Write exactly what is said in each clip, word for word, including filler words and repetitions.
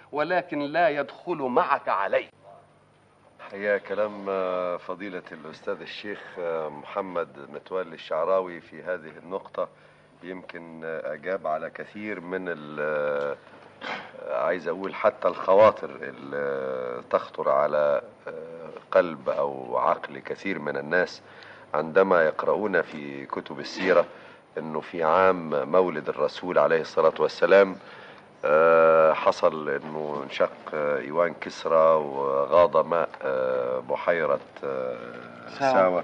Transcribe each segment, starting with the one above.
ولكن لا يدخل معك عليه. هي كلام فضيلة الأستاذ الشيخ محمد متولي الشعراوي في هذه النقطة يمكن أجاب على كثير من عايز أقول حتى الخواطر اللي تخطر على قلب أو عقل كثير من الناس عندما يقرؤون في كتب السيرة أنه في عام مولد الرسول عليه الصلاة والسلام حصل أنه انشق إيوان كسرى وغاض ماء بحيرة ساوة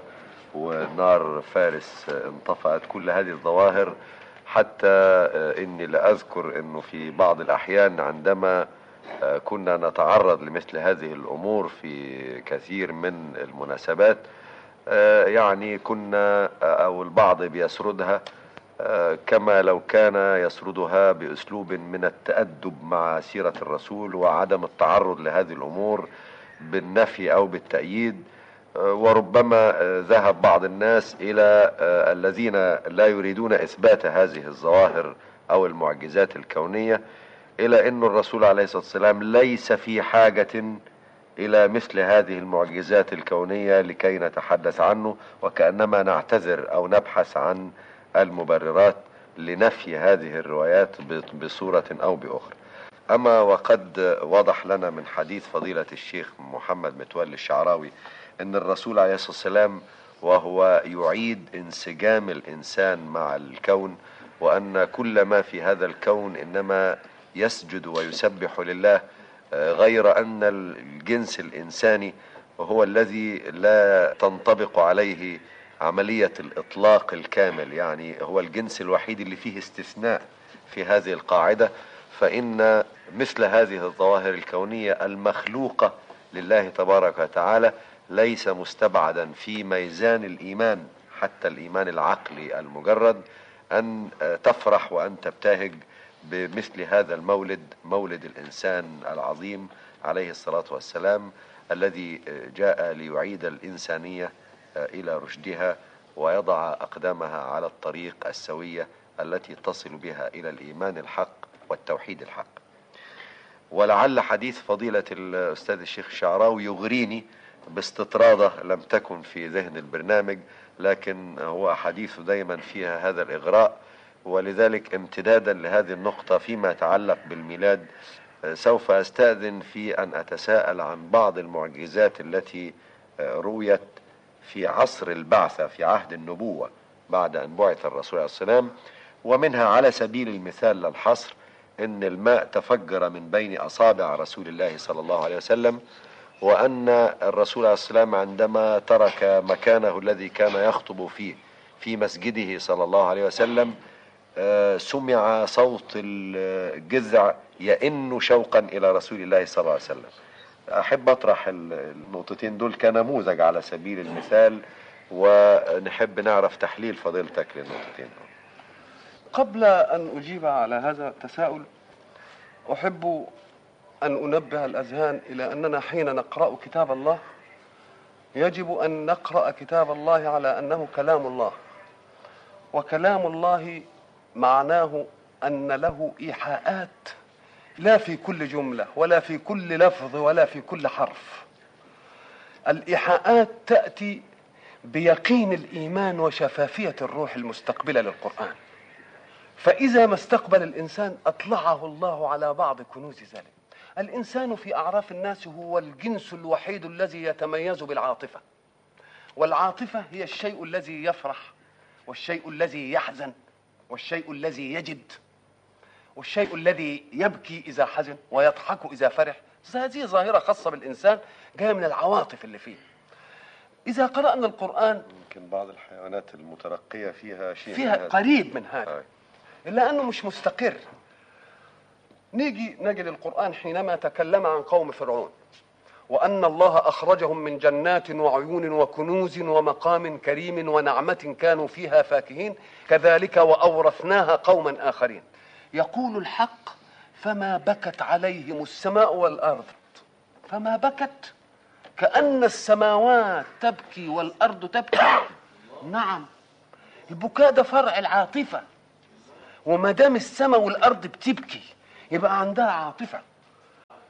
ونار فارس انطفأت. كل هذه الظواهر حتى إني لأذكر أنه في بعض الأحيان عندما كنا نتعرض لمثل هذه الأمور في كثير من المناسبات يعني كنا أو البعض بيسردها كما لو كان يسردها بأسلوب من التأدب مع سيرة الرسول وعدم التعرض لهذه الأمور بالنفي أو بالتأييد. وربما ذهب بعض الناس إلى الذين لا يريدون إثبات هذه الظواهر أو المعجزات الكونية إلى أن الرسول عليه الصلاة والسلام ليس في حاجة إلى مثل هذه المعجزات الكونية لكي نتحدث عنه، وكأنما نعتذر أو نبحث عن المبررات لنفي هذه الروايات بصورة أو بأخرى. أما وقد وضح لنا من حديث فضيلة الشيخ محمد متولي الشعراوي أن الرسول عليه الصلاة والسلام وهو يعيد انسجام الإنسان مع الكون، وأن كل ما في هذا الكون إنما يسجد ويسبح لله، غير أن الجنس الإنساني هو الذي لا تنطبق عليه عملية الإطلاق الكامل، يعني هو الجنس الوحيد اللي فيه استثناء في هذه القاعدة. فإن مثل هذه الظواهر الكونية المخلوقة لله تبارك وتعالى ليس مستبعدا في ميزان الإيمان، حتى الإيمان العقلي المجرد، أن تفرح وأن تبتهج بمثل هذا المولد، مولد الإنسان العظيم عليه الصلاة والسلام الذي جاء ليعيد الإنسانية إلى رشدها ويضع أقدامها على الطريق السوية التي تصل بها إلى الإيمان الحق والتوحيد الحق. ولعل حديث فضيلة الأستاذ الشيخ الشعراوي يغريني باستطرادة لم تكن في ذهن البرنامج، لكن هو حديث دايما فيها هذا الإغراء، ولذلك امتدادا لهذه النقطة فيما يتعلق بالميلاد سوف أستأذن في أن أتساءل عن بعض المعجزات التي رويت في عصر البعثة في عهد النبوة بعد أن بعث الرسول عليه السلام، ومنها على سبيل المثال للحصر إن الماء تفجر من بين أصابع رسول الله صلى الله عليه وسلم، وأن الرسول عليه السلام عندما ترك مكانه الذي كان يخطب فيه في مسجده صلى الله عليه وسلم سمع صوت الجذع يئن شوقا إلى رسول الله صلى الله عليه وسلم. أحب أطرح النقطتين دول كنموذج على سبيل المثال، ونحب نعرف تحليل فضيلتك للنقطتين دول. قبل أن أجيب على هذا التساؤل أحب أن أنبه الأذهان إلى أننا حين نقرأ كتاب الله يجب أن نقرأ كتاب الله على أنه كلام الله، وكلام الله معناه أن له إيحاءات لا في كل جملة ولا في كل لفظ ولا في كل حرف. الإيحاءات تأتي بيقين الإيمان وشفافية الروح المستقبلة للقرآن، فإذا ما استقبل الإنسان أطلعه الله على بعض كنوز ذلك. الإنسان في أعراف الناس هو الجنس الوحيد الذي يتميز بالعاطفة، والعاطفة هي الشيء الذي يفرح والشيء الذي يحزن والشيء الذي يجد والشيء الذي يبكي إذا حزن ويضحك إذا فرح. هذه ظاهرة خاصة بالإنسان جاية من العواطف اللي فيه. إذا قرأنا القرآن يمكن بعض الحيوانات المترقية فيها شيء فيها من قريب من هذا هاي. إلا أنه مش مستقر. نيجي نجد القرآن حينما تكلم عن قوم فرعون وأن الله أخرجهم من جنات وعيون وكنوز ومقام كريم ونعمة كانوا فيها فاكهين كذلك وأورثناها قوما آخرين. يقول الحق فما بكت عليهم السماء والأرض. فما بكت كأن السماوات تبكي والأرض تبكي. نعم، البكاء ده فرع العاطفة، وما دام السماء والأرض بتبكي يبقى عندها عاطفة.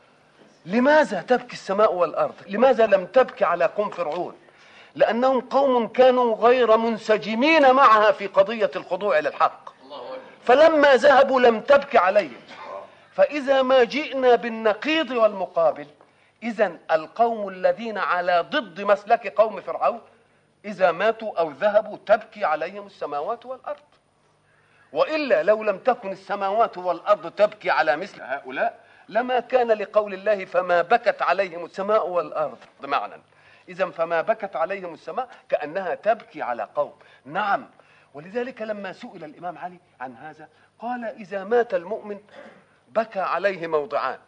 لماذا تبكي السماء والأرض؟ لماذا لم تبكي على قوم فرعون؟ لأنهم قوم كانوا غير منسجمين معها في قضية الخضوع للحق، فلما ذهبوا لم تبكي عليهم. فإذا ما جئنا بالنقيض والمقابل، إذن القوم الذين على ضد مسلك قوم فرعون إذا ماتوا أو ذهبوا تبكي عليهم السماوات والأرض. وإلا لو لم تكن السماوات والأرض تبكي على مثل هؤلاء لما كان لقول الله فما بكت عليهم السماء والأرض معنى. إذن فما بكت عليهم السماء كأنها تبكي على قوم. نعم، ولذلك لما سئل الإمام علي عن هذا قال إذا مات المؤمن بكى عليه موضعان،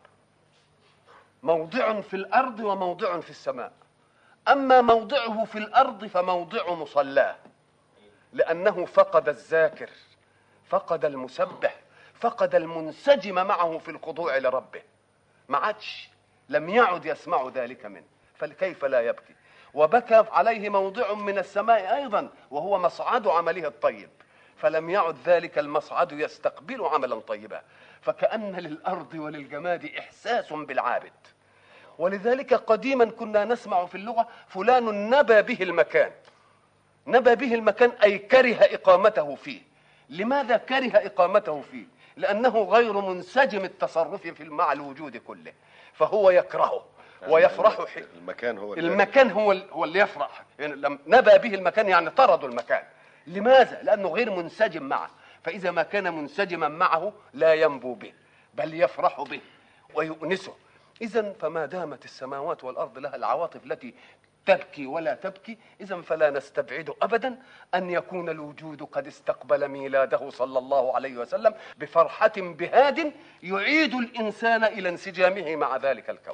موضع في الأرض وموضع في السماء. أما موضعه في الأرض فموضع مصلاه، لأنه فقد الذاكر، فقد المسبح، فقد المنسجم معه في الخضوع لربه، ما عادش، لم يعد يسمع ذلك منه، فكيف لا يبكي؟ وبكى عليه موضع من السماء أيضا وهو مصعد عمله الطيب، فلم يعد ذلك المصعد يستقبل عملا طيبا، فكأن للأرض وللجماد إحساس بالعابد. ولذلك قديما كنا نسمع في اللغة فلان نبى به المكان. نبى به المكان أي كره إقامته فيه. لماذا كره إقامته فيه؟ لأنه غير منسجم التصرف في مع الوجود كله، فهو يكرهه ويفرح حين المكان هو المكان هو هو اللي يفرح. يعني نبى به المكان يعني طردوا المكان. لماذا؟ لأنه غير منسجم معه، فإذا ما كان منسجما معه لا ينبو به بل يفرح به ويؤنسه. إذن فما دامت السماوات والأرض لها العواطف التي تبكي ولا تبكي، إذن فلا نستبعد أبدا أن يكون الوجود قد استقبل ميلاده صلى الله عليه وسلم بفرحة بهاد يعيد الإنسان إلى انسجامه مع ذلك الكون.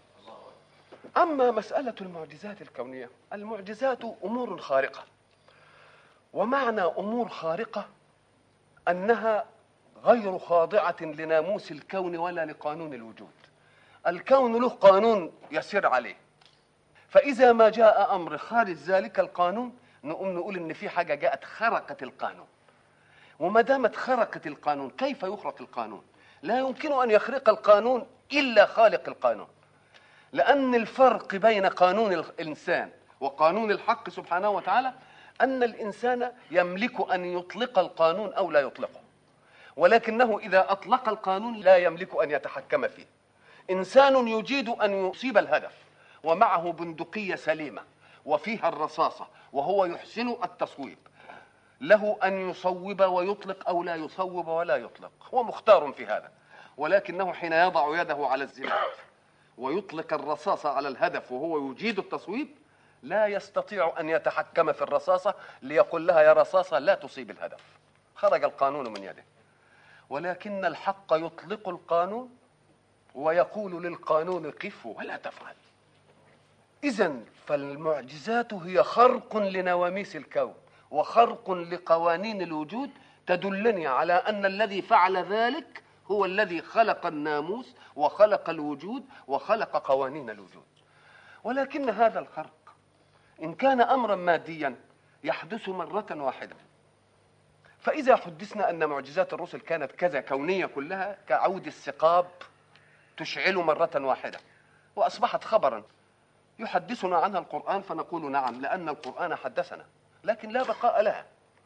أما مسألة المعجزات الكونية، المعجزات أمور خارقة، ومعنى أمور خارقة أنها غير خاضعة لناموس الكون ولا لقانون الوجود. الكون له قانون يسير عليه، فإذا ما جاء أمر خارج ذلك القانون نقوم نقول إن في حاجة جاءت خرقت القانون. وما دامت خرقت القانون، كيف يخرق القانون؟ لا يمكن أن يخرق القانون إلا خالق القانون، لأن الفرق بين قانون الإنسان وقانون الحق سبحانه وتعالى أن الإنسان يملك أن يطلق القانون أو لا يطلقه، ولكنه إذا أطلق القانون لا يملك أن يتحكم فيه. إنسان يجيد أن يصيب الهدف ومعه بندقية سليمة وفيها الرصاصة وهو يحسن التصويب، له أن يصوب ويطلق أو لا يصوب ولا يطلق، هو مختار في هذا. ولكنه حين يضع يده على الزناد ويطلق الرصاصة على الهدف وهو يجيد التصويب لا يستطيع أن يتحكم في الرصاصة ليقول لها يا رصاصة لا تصيب الهدف، خرج القانون من يده. ولكن الحق يطلق القانون ويقول للقانون قف ولا تفعل. إذن فالمعجزات هي خرق لنواميس الكون وخرق لقوانين الوجود، تدلني على أن الذي فعل ذلك هو الذي خلق الناموس وخلق الوجود وخلق قوانين الوجود. ولكن هذا الخرق إن كان أمرا ماديا يحدث مرة واحدة، فإذا حدثنا أن معجزات الرسل كانت كذا كونية كلها كعود الثقاب تشعل مرة واحدة وأصبحت خبرا يحدثنا عنها القرآن فنقول نعم لأن القرآن حدثنا، لكن لا بقاء لها.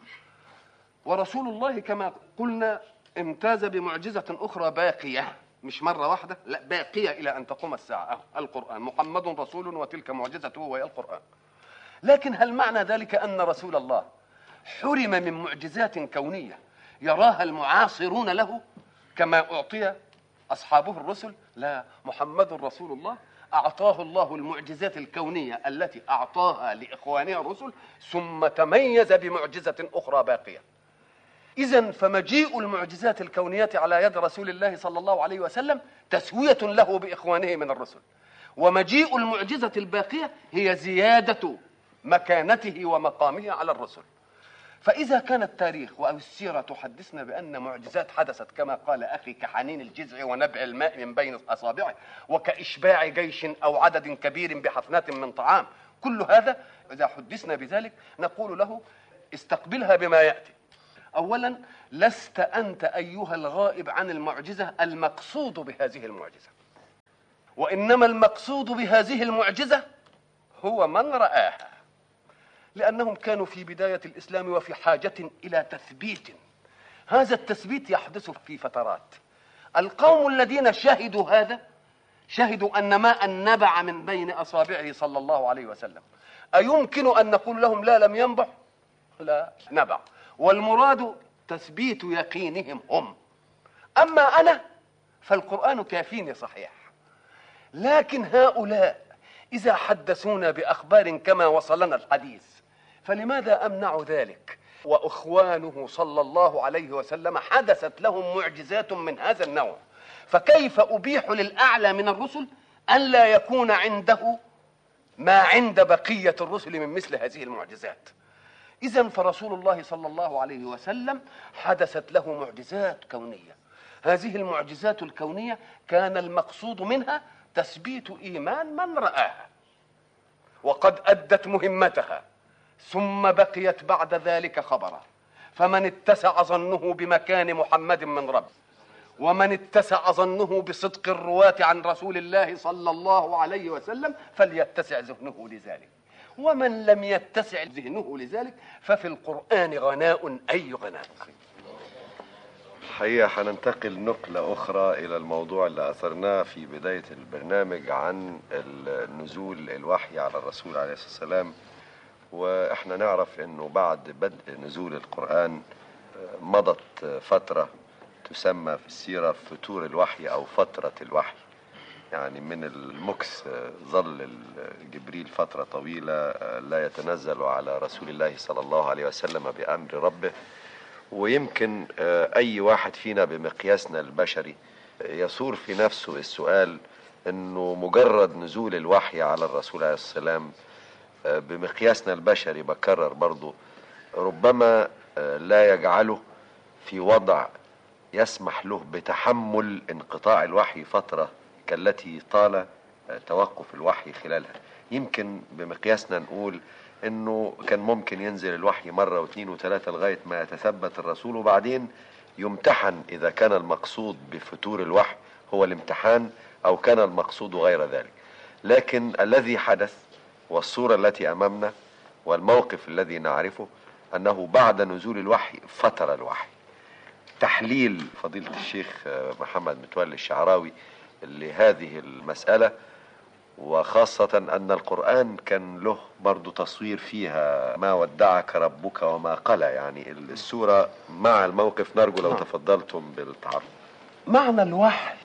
ورسول الله كما قلنا امتاز بمعجزة أخرى باقية، مش مرة واحدة، لا باقية إلى أن تقوم الساعة، القرآن. محمد رسول وتلك معجزته وهي القرآن. لكن هل معنى ذلك أن رسول الله حرم من معجزات كونية يراها المعاصرون له كما أعطي أصحابه الرسل؟ لا، محمد رسول الله أعطاه الله المعجزات الكونية التي أعطاها لإخوانه الرسل ثم تميز بمعجزة أخرى باقية. إذن فمجيء المعجزات الكونية على يد رسول الله صلى الله عليه وسلم تسوية له بإخوانه من الرسل، ومجيء المعجزة الباقية هي زيادة مكانته ومقامه على الرسل. فإذا كان التاريخ أو السيرة تحدثنا بأن معجزات حدثت كما قال أخي كحنين الجذع ونبع الماء من بين أصابعه وكإشباع جيش أو عدد كبير بحفنات من طعام، كل هذا إذا حدثنا بذلك نقول له استقبلها بما يأتي. أولا لست أنت أيها الغائب عن المعجزة المقصود بهذه المعجزة، وإنما المقصود بهذه المعجزة هو من رآها، لأنهم كانوا في بداية الإسلام وفي حاجة إلى تثبيت. هذا التثبيت يحدث في فترات. القوم الذين شهدوا هذا شهدوا أن ماء نبع من بين أصابعه صلى الله عليه وسلم. أيمكن أن نقول لهم لا لم ينبع؟ لا، نبع. والمراد تثبيت يقينهم هم. أما أنا فالقرآن كافيني صحيح، لكن هؤلاء إذا حدثونا بأخبار كما وصلنا الحديث فلماذا أمنع ذلك؟ وإخوانه صلى الله عليه وسلم حدثت لهم معجزات من هذا النوع، فكيف أبيح للأعلى من الرسل أن لا يكون عنده ما عند بقية الرسل من مثل هذه المعجزات؟ إذن فرسول الله صلى الله عليه وسلم حدثت له معجزات كونية. هذه المعجزات الكونية كان المقصود منها تثبيت إيمان من رآها وقد أدت مهمتها، ثم بقيت بعد ذلك خبرا. فمن اتسع ظنه بمكان محمد من رب، ومن اتسع ظنه بصدق الرواة عن رسول الله صلى الله عليه وسلم فليتسع ذهنه لذلك، ومن لم يتسع ذهنه لذلك ففي القرآن غناء أي غناء. حقيقة هننتقل نقلة أخرى إلى الموضوع اللي أثرناه في بداية البرنامج عن النزول الوحي على الرسول عليه الصلاة والسلام. وإحنا نعرف أنه بعد بدء نزول القرآن مضت فترة تسمى في السيرة فتور الوحي أو فترة الوحي، يعني من المكس ظل جبريل فترة طويلة لا يتنزل على رسول الله صلى الله عليه وسلم بأمر ربه. ويمكن أي واحد فينا بمقياسنا البشري يثور في نفسه السؤال أنه مجرد نزول الوحي على الرسول عليه السلام بمقياسنا البشري، بكرر برضو، ربما لا يجعله في وضع يسمح له بتحمل انقطاع الوحي فترة كالتي طال توقف الوحي خلالها. يمكن بمقياسنا نقول انه كان ممكن ينزل الوحي مرة واثنين وثلاثة لغاية ما يتثبت الرسول، وبعدين يمتحن اذا كان المقصود بفتور الوحي هو الامتحان او كان المقصود غير ذلك. لكن الذي حدث والصورة التي امامنا والموقف الذي نعرفه انه بعد نزول الوحي فتر الوحي. تحليل فضيلة الشيخ محمد متولي الشعراوي لهذه المسألة، وخاصة أن القرآن كان له برضو تصوير فيها ما ودعك ربك وما قلى، يعني السورة مع الموقف. نرجو لو تفضلتم بالتعرف. معنى الوحي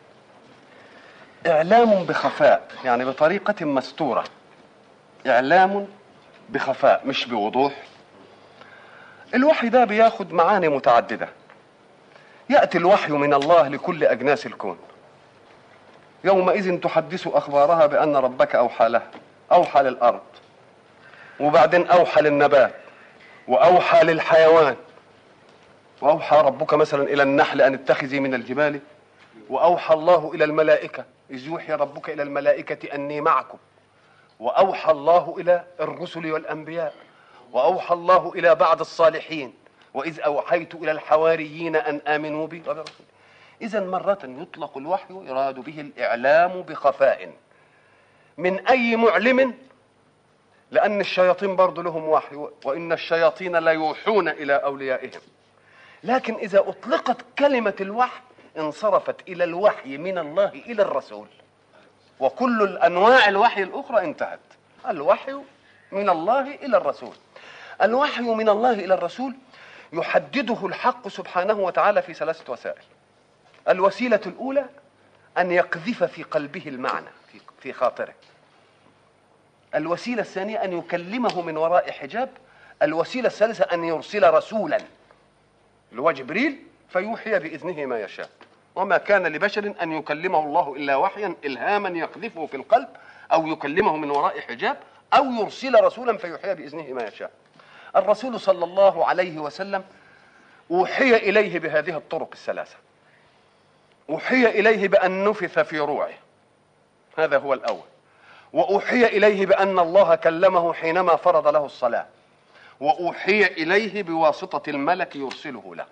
إعلام بخفاء، يعني بطريقة مستورة، إعلام بخفاء مش بوضوح. الوحي ده بياخد معاني متعددة. يأتي الوحي من الله لكل أجناس الكون، يومئذ تحدث أخبارها بأن ربك أوحى لها، أوحى للأرض، وبعدين أوحى للنبات، وأوحى للحيوان، وأوحى ربك مثلا إلى النحل أن اتخذي من الجبال، وأوحى الله إلى الملائكة إذ يوحي ربك إلى الملائكة أني معكم، وأوحى الله إلى الرسل والأنبياء، وأوحى الله إلى بعض الصالحين وإذ أوحيت إلى الحواريين أن آمنوا بي. إذن مرة يطلق الوحي يراد به الإعلام بخفاء من أي معلم، لأن الشياطين برضو لهم وحي، وإن الشياطين لا يوحون إلى أوليائهم. لكن إذا أطلقت كلمة الوحي انصرفت إلى الوحي من الله إلى الرسول، وكل الأنواع الوحي الأخرى انتهت. الوحي من الله إلى الرسول. الوحي من الله إلى الرسول يحدده الحق سبحانه وتعالى في ثلاثة وسائل. الوسيلة الأولى أن يقذف في قلبه المعنى في خاطره. الوسيلة الثانية أن يكلمه من وراء حجاب. الوسيلة الثالثة أن يرسل رسولا اللي هو جبريل فيوحي بإذنه ما يشاء. وما كان لبشر أن يكلمه الله إلا وحيا إلهاما يقذفه في القلب، أو يكلمه من وراء حجاب، أو يرسل رسولا فيوحي بإذنه ما يشاء. الرسول صلى الله عليه وسلم أوحي إليه بهذه الطرق الثلاثة. أوحي إليه بأن نفث في روعه، هذا هو الأول. وأوحي إليه بأن الله كلمه حينما فرض له الصلاة. وأوحي إليه بواسطة الملك يرسله له.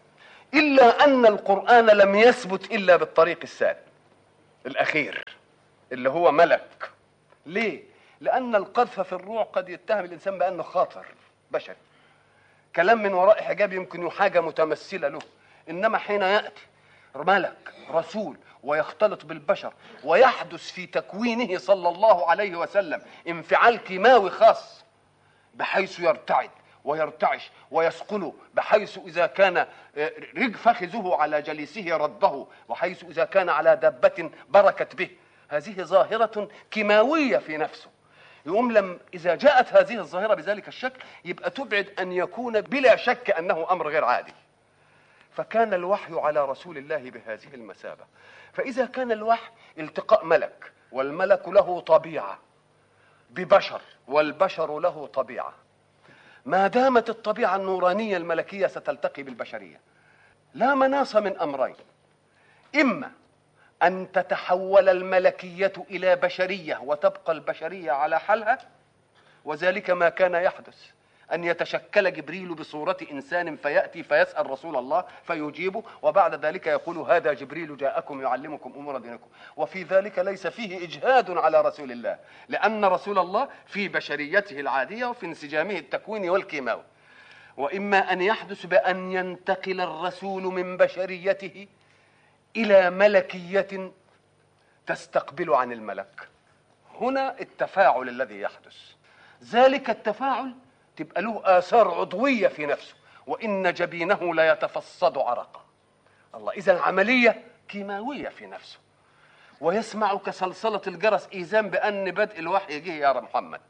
إلا أن القرآن لم يثبت إلا بالطريق الثاني الأخير، اللي هو ملك. ليه؟ لأن القذف في الروح قد يتهم الإنسان بأنه خاطر بشري، كلام من وراء حجاب يمكن حاجة متمثلة له. إنما حين يأتي ملك رسول ويختلط بالبشر ويحدث في تكوينه صلى الله عليه وسلم انفعال كيماوي خاص بحيث يرتعد ويرتعش ويثقل، بحيث إذا كان رج فخذه على جليسه رده، وحيث إذا كان على دابة بركت به. هذه ظاهرة كيماوية في نفسه. يقوم لم إذا جاءت هذه الظاهرة بذلك الشكل يبقى تبعد أن يكون بلا شك أنه أمر غير عادي. فكان الوحي على رسول الله بهذه المثابة. فإذا كان الوحي التقاء ملك، والملك له طبيعة ببشر والبشر له طبيعة، ما دامت الطبيعة النورانية الملكية ستلتقي بالبشرية، لا مناص من أمرين: إما أن تتحول الملكية إلى بشرية وتبقى البشرية على حالها، وذلك ما كان يحدث، أن يتشكل جبريل بصورة إنسان فيأتي فيسأل رسول الله فيجيبه، وبعد ذلك يقول هذا جبريل جاءكم يعلمكم أمور دينكم. وفي ذلك ليس فيه إجهاد على رسول الله، لأن رسول الله في بشريته العادية وفي انسجامه التكويني والكيماوي. وإما أن يحدث بأن ينتقل الرسول من بشريته إلى ملكية تستقبل عن الملك. هنا التفاعل الذي يحدث، ذلك التفاعل تبقى له آثار عضوية في نفسه، وإن جبينه لا يتفصد عرقا. الله، إذا العملية كيماوية في نفسه، ويسمع كسلسلة الجرس إيذان بأن بدء الوحي جه يا محمد،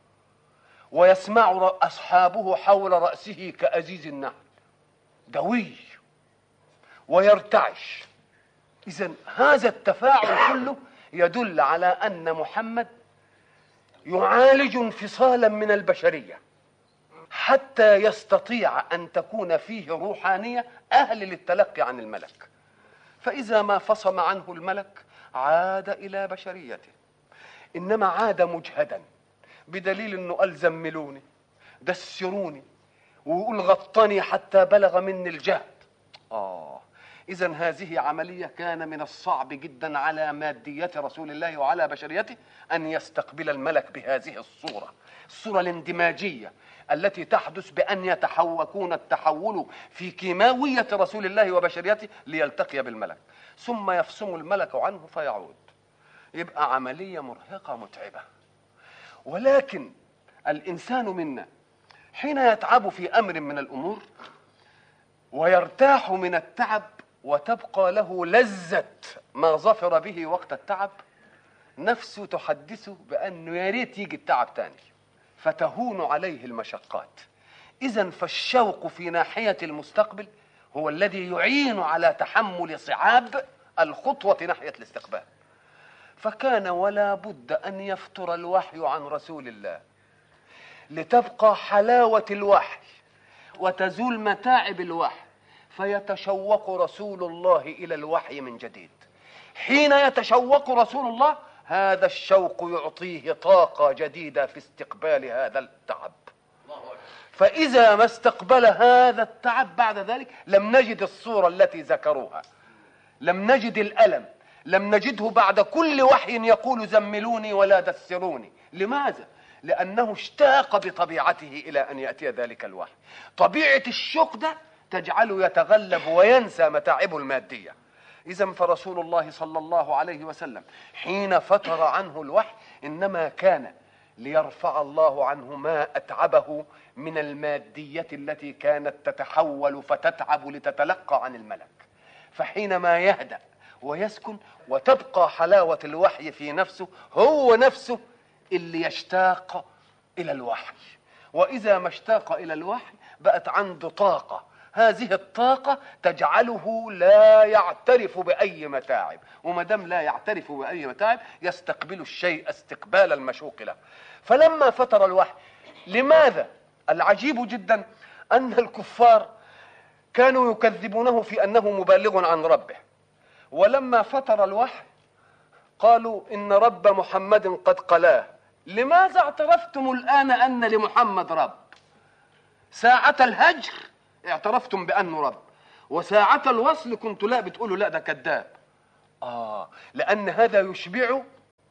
ويسمع أصحابه حول رأسه كأزيز النحل دوي ويرتعش. إذن هذا التفاعل كله يدل على أن محمد يعالج انفصالا من البشرية حتى يستطيع أن تكون فيه روحانية أهل للتلقي عن الملك. فإذا ما فصم عنه الملك عاد إلى بشريته، إنما عاد مجهدا، بدليل أنه قال زملوني دسروني ويقول غطني حتى بلغ مني الجهد. آه إذن هذه عملية كان من الصعب جدا على مادية رسول الله وعلى بشريته أن يستقبل الملك بهذه الصورة، الصورة الاندماجية التي تحدث بأن يتحوكون التحول في كيماوية رسول الله وبشريته ليلتقي بالملك، ثم يفصم الملك عنه فيعود. يبقى عملية مرهقة متعبة. ولكن الإنسان منا حين يتعب في أمر من الأمور ويرتاح من التعب وتبقى له لذة ما ظفر به وقت التعب، نفسه تحدثه بأنه يا ريت يجي التعب تاني، فتهون عليه المشقات. إذن فالشوق في ناحية المستقبل هو الذي يعين على تحمل صعاب الخطوة ناحية الاستقبال. فكان ولا بد أن يفتر الوحي عن رسول الله لتبقى حلاوة الوحي وتزول متاعب الوحي، فيتشوق رسول الله إلى الوحي من جديد. حين يتشوق رسول الله هذا الشوق يعطيه طاقة جديدة في استقبال هذا التعب. فإذا ما استقبل هذا التعب بعد ذلك لم نجد الصورة التي ذكروها، لم نجد الألم، لم نجده بعد كل وحي يقول زملوني ولا دسروني. لماذا؟ لأنه اشتاق بطبيعته إلى أن يأتي ذلك الوحي. طبيعة الشوق ده تجعله يتغلب وينسى متاعبه المادية. إذن فرسول الله صلى الله عليه وسلم حين فتر عنه الوحي إنما كان ليرفع الله عنه ما أتعبه من المادية التي كانت تتحول فتتعب لتتلقى عن الملك. فحينما يهدأ ويسكن وتبقى حلاوة الوحي في نفسه، هو نفسه اللي يشتاق إلى الوحي. وإذا ما اشتاق إلى الوحي بقت عنده طاقة، هذه الطاقة تجعله لا يعترف بأي متاعب، وما دام لا يعترف بأي متاعب يستقبل الشيء استقبال المشوق له. فلما فتر الوحي، لماذا؟ العجيب جدا أن الكفار كانوا يكذبونه في أنه مبلغ عن ربه، ولما فتر الوحي قالوا إن رب محمد قد قلاه. لماذا اعترفتم الآن أن لمحمد رب؟ ساعة الهجر اعترفتم بأنه رب، وساعة الوصل كنت لا بتقولوا لا ده كذاب. آه لأن هذا يشبع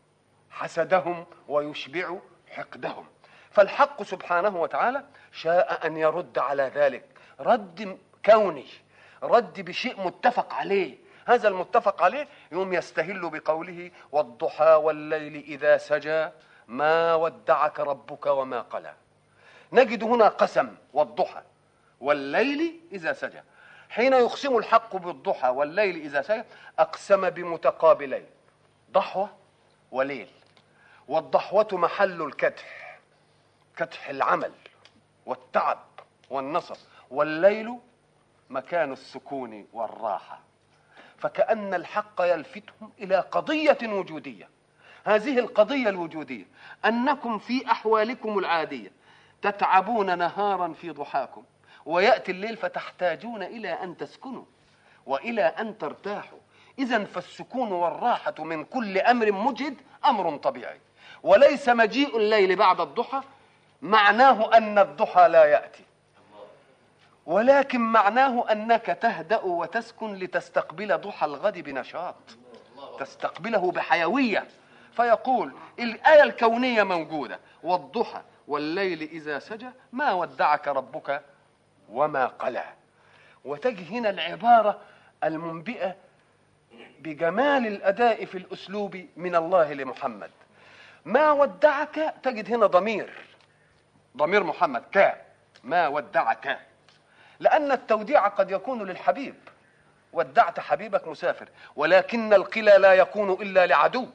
حسدهم ويشبع حقدهم. فالحق سبحانه وتعالى شاء أن يرد على ذلك رد كوني، رد بشيء متفق عليه. هذا المتفق عليه يوم يستهل بقوله والضحى والليل إذا سجى ما ودعك ربك وما قلى. نجد هنا قسم والضحى والليل إذا سجى. حين يقسم الحق بالضحى والليل إذا سجى أقسم بمتقابلين، ضحوة وليل. والضحوة محل الكدح، كدح العمل والتعب والنصب، والليل مكان السكون والراحة. فكأن الحق يلفتهم إلى قضية وجودية. هذه القضية الوجودية أنكم في أحوالكم العادية تتعبون نهارا في ضحاكم، ويأتي الليل فتحتاجون إلى أن تسكنوا وإلى أن ترتاحوا. إذن فالسكون والراحة من كل أمر مجهد أمر طبيعي، وليس مجيء الليل بعد الضحى معناه أن الضحى لا يأتي، ولكن معناه أنك تهدأ وتسكن لتستقبل ضحى الغد بنشاط، تستقبله بحيوية. فيقول الآية الكونية موجودة، والضحى والليل إذا سجى ما ودعك ربك وما قلى. وتجي هنا العبارة المنبئة بجمال الأداء في الأسلوب من الله لمحمد. ما ودعك، تجد هنا ضمير، ضمير محمد كا، ما ودعك، لأن التوديع قد يكون للحبيب، ودعت حبيبك مسافر، ولكن القلى لا يكون إلا لعدو.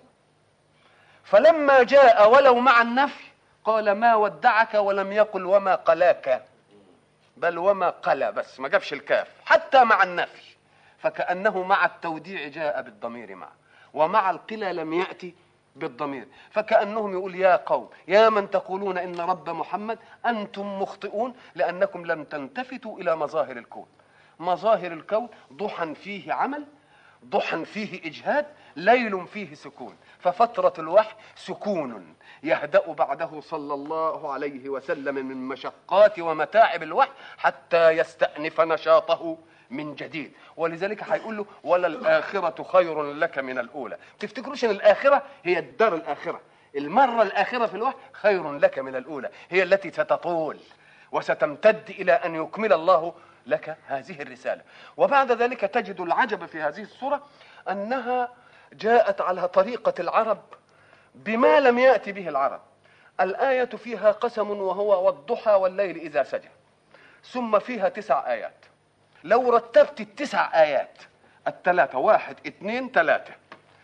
فلما جاء ولو مع النفي قال ما ودعك ولم يقل وما قلاك، بل وما قلى بس، ما جابش الكاف حتى مع النفي. فكأنه مع التوديع جاء بالضمير معه، ومع القلى لم يأتي بالضمير. فكأنهم يقول يا قوم يا من تقولون إن رب محمد أنتم مخطئون لأنكم لم تلتفتوا إلى مظاهر الكون. مظاهر الكون ضحى فيه عمل، ضحى فيه إجهاد، ليل فيه سكون. ففترة الوحي سكون يهدأ بعده صلى الله عليه وسلم من مشقات ومتاعب الوحي حتى يستأنف نشاطه من جديد. ولذلك هيقول له ولا الآخرة خير لك من الأولى. تفتكروش ان الآخرة هي الدار الآخرة، المرة الآخرة في الوحي خير لك من الأولى، هي التي ستطول وستمتد إلى أن يكمل الله لك هذه الرسالة. وبعد ذلك تجد العجب في هذه السورة أنها جاءت على طريقة العرب بما لم يأتي به العرب. الآية فيها قسم وهو والضحى والليل إذا سجى، ثم فيها تسع آيات. لو رتبت التسع آيات الثلاثة، واحد اثنين ثلاثة،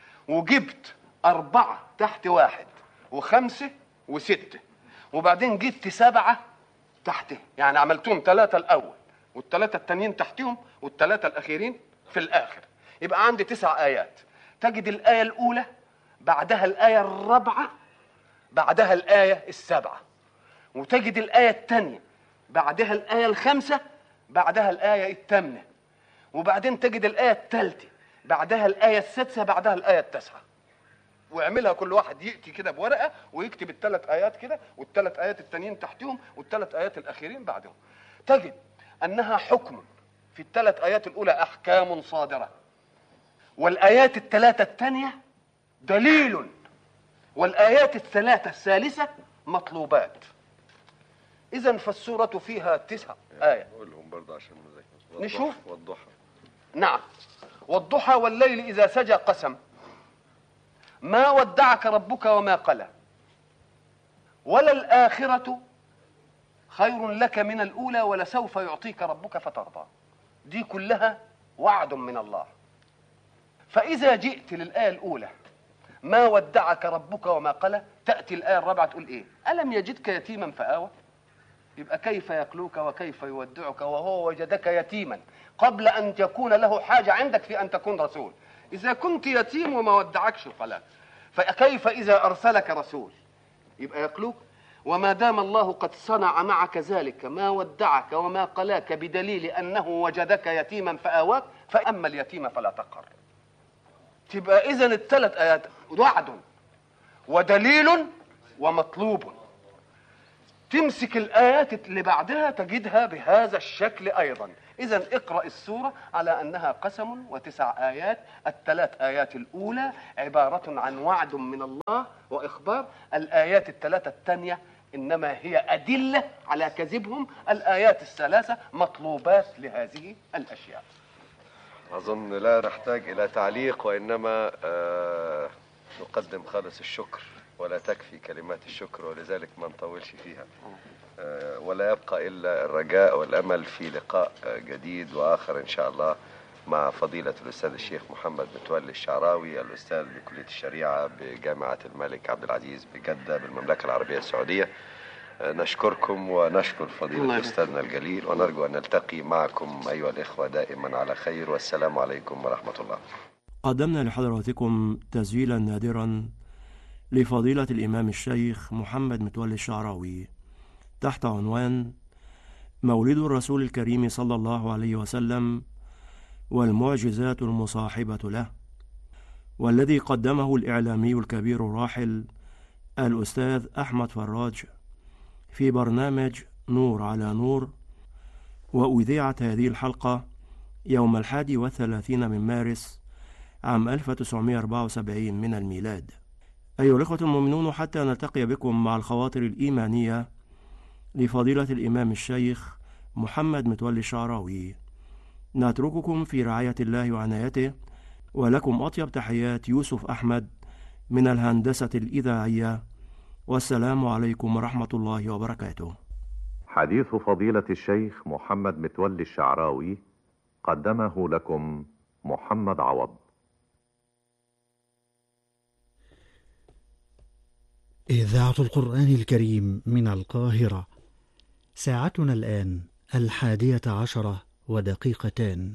وجبت أربعة تحت واحد وخمسة وستة، وبعدين جبت سبعة تحته، يعني عملتهم ثلاثة الأول والثلاثة التانيين تحتهم والثلاثة الأخيرين في الآخر، يبقى عندي تسع آيات. تجد الآية الأولى بعدها الآية الرابعة بعدها الآية السابعة، وتجد الآية الثانية بعدها الآية الخامسة بعدها الآية الثامنة، وبعدين تجد الآية الثالثة بعدها الآية السادسة بعدها الآية التاسعة. ويعملها كل واحد يأتي كده بورقة ويكتب الثلاث آيات كده والثلاث آيات التانيين تحتهم والثلاث آيات الأخيرين بعدهم. تجد أنها حكم في الثلاث آيات الأولى أحكام صادرة، والآيات الثلاثة الثانية دليل، والآيات الثلاثة الثالثة مطلوبات. إذن فالسورة فيها تسع آيات. قولهم برضه عشان نذاكر. نشوف. والضحى. نعم. والضحى والليل إذا سجى قسم ما ودعك ربك وما قلى وللآخرة خير لك من الأولى ولسوف يعطيك ربك فترضى. دي كلها وعد من الله. فإذا جئت للآية الأولى ما ودعك ربك وما قلى، تأتي الآية الرابعة تقول إيه؟ ألم يجدك يتيما فآوى؟ يبقى كيف يقلوك وكيف يودعك وهو وجدك يتيما قبل أن تكون له حاجة عندك في أن تكون رسول. إذا كنت يتيم وما ودعكش القلاء، فكيف إذا أرسلك رسول يبقى يقلوك؟ وما دام الله قد صنع معك ذلك ما ودعك وما قلاك بدليل أنه وجدك يتيما فآواك، فأما اليتيم فلا تقهر. تبقى إذن الثلاث آيات وعد ودليل ومطلوب. تمسك الآيات اللي بعدها تجدها بهذا الشكل أيضا، إذن اقرأ السورة على أنها قسم وتسع آيات. الثلاث آيات الأولى عبارة عن وعد من الله وإخبار. الآيات الثلاثة الثانية إنما هي أدلة على كذبهم. الآيات الثلاثة مطلوبات لهذه الأشياء. أظن لا نحتاج إلى تعليق، وإنما آه نقدم خالص الشكر، ولا تكفي كلمات الشكر، ولذلك ما نطولش فيها. آه ولا يبقى إلا الرجاء والأمل في لقاء آه جديد وآخر إن شاء الله مع فضيلة الأستاذ الشيخ محمد متولي الشعراوي، الأستاذ بكلية الشريعة بجامعة الملك عبد العزيز بجدة بالمملكة العربية السعودية. نشكركم ونشكر فضيلة أستاذنا الجليل، ونرجو أن نلتقي معكم أيها الإخوة دائما على خير، والسلام عليكم ورحمة الله. قدمنا لحضراتكم تسجيلا نادرا لفضيلة الإمام الشيخ محمد متولي الشعراوي تحت عنوان مولد الرسول الكريم صلى الله عليه وسلم والمعجزات المصاحبة له، والذي قدمه الإعلامي الكبير الراحل الأستاذ أحمد فراج في برنامج نور على نور. وأذيعت هذه الحلقة يوم الحادي والثلاثين من مارس عام ألف وتسعمائة وأربعة وسبعين من الميلاد. أيها الأخوة المؤمنون، حتى نلتقي بكم مع الخواطر الإيمانية لفضيلة الإمام الشيخ محمد متولي الشعراوي، نترككم في رعاية الله وعنايته، ولكم أطيب تحيات يوسف أحمد من الهندسة الإذاعية، والسلام عليكم ورحمة الله وبركاته. حديث فضيلة الشيخ محمد متولي الشعراوي قدمه لكم محمد عوض. إذاعة القرآن الكريم من القاهرة. ساعتنا الآن الحادية عشرة ودقيقتان.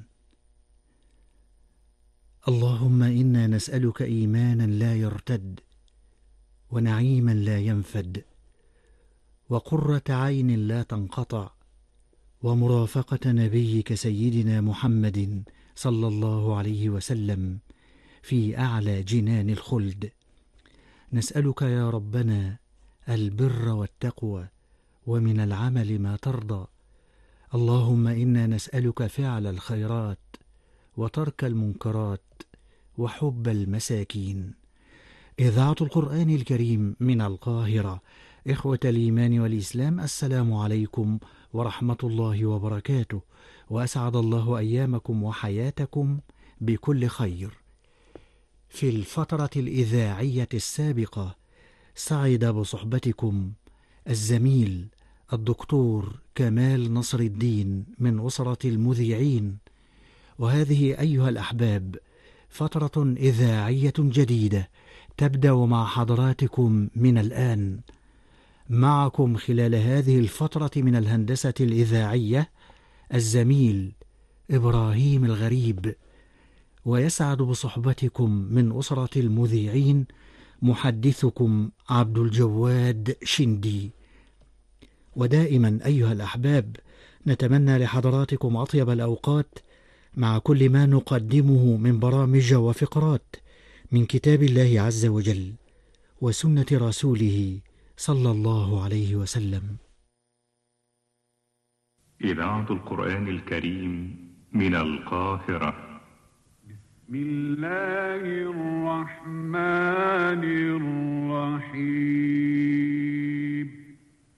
اللهم إنا نسألك إيمانا لا يرتد، ونعيما لا ينفد، وقرة عين لا تنقطع، ومرافقة نبيك سيدنا محمد صلى الله عليه وسلم في أعلى جنان الخلد. نسألك يا ربنا البر والتقوى، ومن العمل ما ترضى. اللهم إنا نسألك فعل الخيرات، وترك المنكرات، وحب المساكين. إذاعة القرآن الكريم من القاهرة. إخوة الإيمان والإسلام، السلام عليكم ورحمة الله وبركاته، وأسعد الله أيامكم وحياتكم بكل خير. في الفترة الإذاعية السابقة سعد بصحبتكم الزميل الدكتور كمال نصر الدين من أسرة المذيعين، وهذه أيها الأحباب فترة إذاعية جديدة تبدأ مع حضراتكم من الآن. معكم خلال هذه الفترة من الهندسة الإذاعية الزميل إبراهيم الغريب، ويسعد بصحبتكم من أسرة المذيعين محدثكم عبد الجواد شندي. ودائما أيها الأحباب نتمنى لحضراتكم أطيب الأوقات مع كل ما نقدمه من برامج وفقرات من كتاب الله عز وجل وسنة رسوله صلى الله عليه وسلم. إذاعة القرآن الكريم من القاهرة. بسم الله الرحمن الرحيم.